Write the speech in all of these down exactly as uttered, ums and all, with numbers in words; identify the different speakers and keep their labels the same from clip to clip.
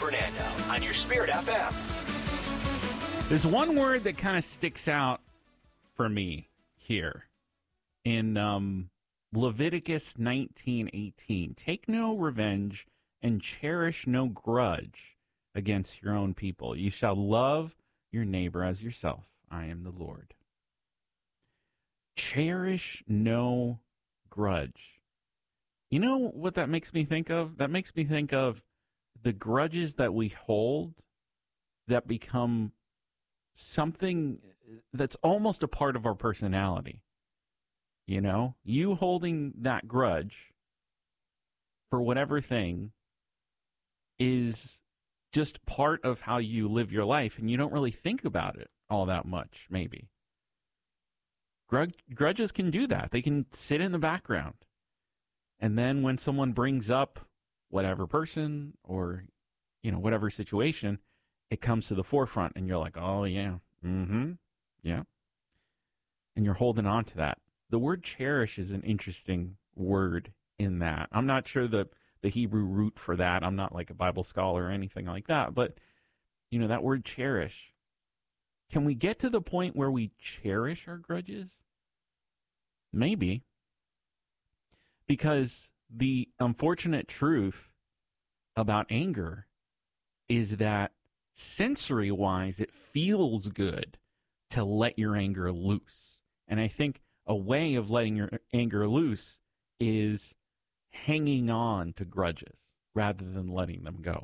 Speaker 1: Fernando on your Spirit F M.
Speaker 2: There's one word that kind of sticks out for me here in um, Leviticus nineteen eighteen. Take no revenge and cherish no grudge against your own people. You shall love your neighbor as yourself. I am the Lord. Cherish no grudge. You know what that makes me think of? That makes me think of the grudges that we hold that become something that's almost a part of our personality. You know, you holding that grudge for whatever thing is just part of how you live your life, and you don't really think about it all that much, maybe. Grudges can do that. They can sit in the background. And then when someone brings up whatever person or, you know, whatever situation, it comes to the forefront and you're like, oh, yeah, mm-hmm, yeah. And you're holding on to that. The word cherish is an interesting word in that. I'm not sure the, the Hebrew root for that. I'm not like a Bible scholar or anything like that. But, you know, that word cherish. Can we get to the point where we cherish our grudges? Maybe. Because the unfortunate truth about anger is that sensory-wise, it feels good to let your anger loose. And I think a way of letting your anger loose is hanging on to grudges rather than letting them go.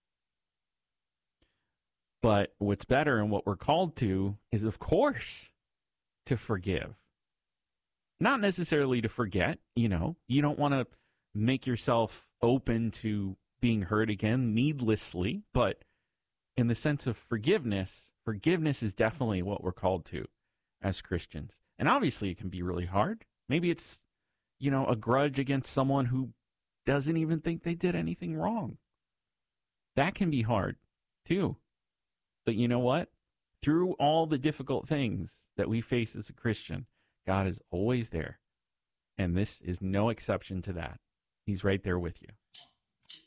Speaker 2: But what's better and what we're called to is, of course, to forgive. Not necessarily to forget, you know. You don't want to make yourself open to being hurt again needlessly, but in the sense of forgiveness, forgiveness is definitely what we're called to as Christians. And obviously it can be really hard. Maybe it's, you know, a grudge against someone who doesn't even think they did anything wrong. That can be hard too. But you know what? Through all the difficult things that we face as a Christian, God is always there. And this is no exception to that. He's right there with you.